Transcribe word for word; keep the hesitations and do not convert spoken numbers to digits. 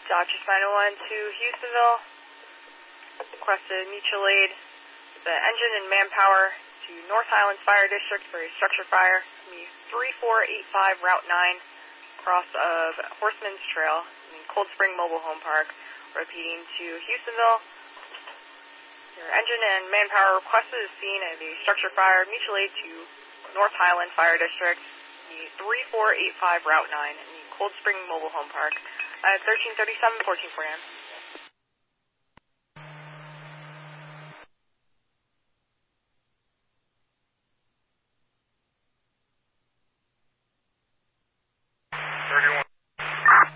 Dodgers nine oh one to Houstonville. Requested mutual aid. The engine and manpower to North Highlands Fire District for a structure fire. three four eight five Route nine, cross of Horseman's Trail in Cold Spring Mobile Home Park. Repeating to Houstonville. Your engine and manpower requested is seen at the structure fire mutual aid to North Highland Fire District, the three four eight five Route nine in the Cold Spring Mobile Home Park at thirteen thirty-seven, fourteen forty-nine.